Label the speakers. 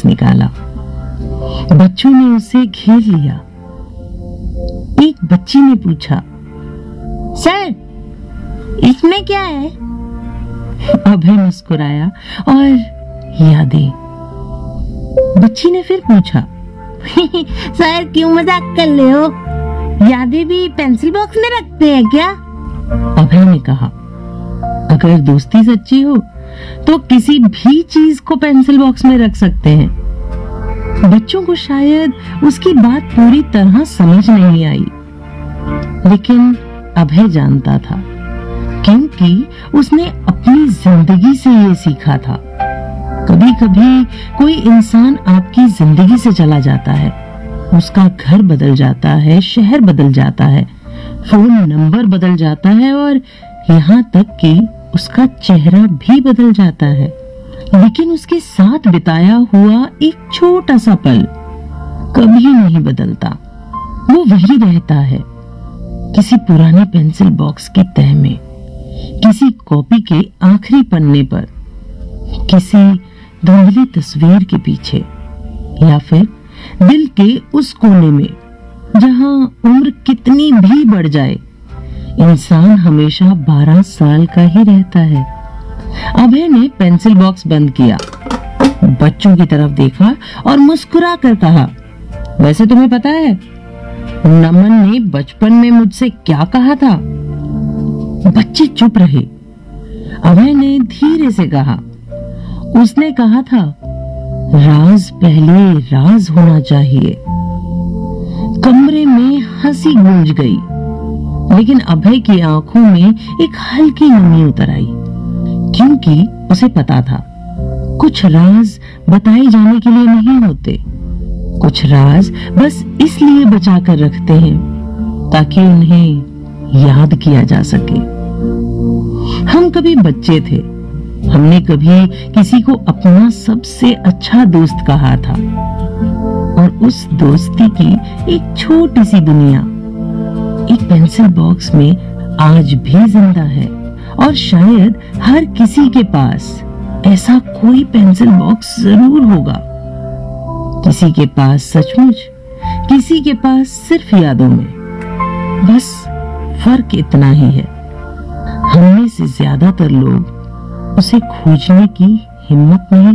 Speaker 1: Box निकाला। बच्चों ने उसे घेर लिया। एक बच्ची ने पूछा, सर इसमें क्या है? अभय मुस्कुराया और यादें। बच्ची ने फिर पूछा, सर क्यों मजाक कर रहे हो? यादें भी पेंसिल बॉक्स में रखते हैं क्या? अभय ने कहा, अगर दोस्ती सच्ची हो तो किसी भी चीज को पेंसिल बॉक्स में रख सकते हैं। बच्चों को शायद उसकी बात पूरी तरह समझ नहीं आई, लेकिन अभय जानता था, क्योंकि उसने अपनी जिंदगी से ये सीखा था। कभी कभी कोई इंसान आपकी जिंदगी से चला जाता है, उसका घर बदल जाता है, शहर बदल जाता है, फोन नंबर बदल जाता है और यहाँ तक कि उसका चेहरा भी बदल जाता है, लेकिन उसके साथ बिताया हुआ एक छोटा सा पल कभी नहीं बदलता। वो वही रहता है, किसी पुराने पेंसिल बॉक्स की तह में, किसी कॉपी के आखिरी पन्ने पर, किसी धुंधली तस्वीर के पीछे, या फिर दिल के उस कोने में जहां उम्र कितनी भी बढ़ जाए, इंसान हमेशा 12 साल का ही रहता है। अभय ने पेंसिल बॉक्स बंद किया, बच्चों की तरफ देखा और मुस्कुरा कर कहा, वैसे तुम्हें पता है नमन ने बचपन में मुझसे क्या कहा था? बच्चे चुप रहे। अभय ने धीरे से कहा, उसने कहा था, राज पहले राज होना चाहिए। कमरे में हंसी गूंज गई, लेकिन अभय की आंखों में एक हल्की नमी उतर आई, क्योंकि उसे पता था कुछ राज बताए जाने के लिए नहीं होते, कुछ राज बस इसलिए बचा कर रखते हैं ताकि उन्हें याद किया जा सके। हम कभी बच्चे थे, हमने कभी किसी को अपना सबसे अच्छा दोस्त कहा था, और उस दोस्ती की एक छोटी सी दुनिया एक पेंसिल बॉक्स में आज भी जिंदा है। और शायद हर किसी के पास ऐसा कोई पेंसिल बॉक्स जरूर होगा, किसी के पास सचमुच, किसी के पास सिर्फ यादों में। बस फर्क इतना ही है, हम में से ज्यादातर लोग उसे खोजने की हिम्मत नहीं